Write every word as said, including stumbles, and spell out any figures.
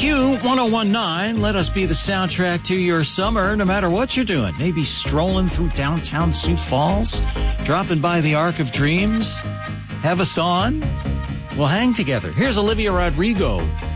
Q ten nineteen, let us be the soundtrack to your summer, no matter what you're doing. Maybe strolling through downtown Sioux Falls, dropping by the Arc of Dreams. Have us on. We'll hang together. Here's Olivia Rodrigo